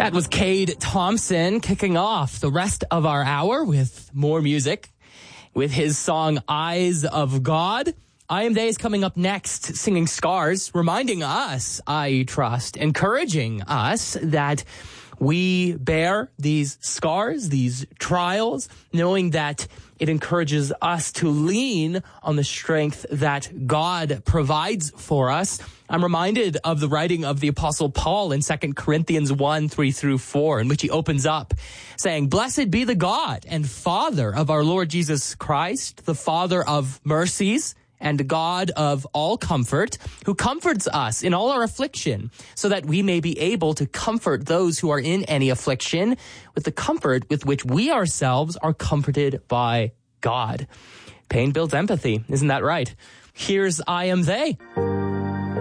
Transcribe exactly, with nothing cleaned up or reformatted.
That was Cade Thompson kicking off the rest of our hour with more music with his song Eyes of God. I Am They is coming up next, singing Scars, reminding us, I trust, encouraging us that we bear these scars, these trials, knowing that it encourages us to lean on the strength that God provides for us. I'm reminded of the writing of the Apostle Paul in Second Corinthians one, three through four, in which he opens up saying, "Blessed be the God and Father of our Lord Jesus Christ, the Father of mercies, and God of all comfort, who comforts us in all our affliction, so that we may be able to comfort those who are in any affliction with the comfort with which we ourselves are comforted by God." Pain builds empathy, isn't that right? Here's I Am They.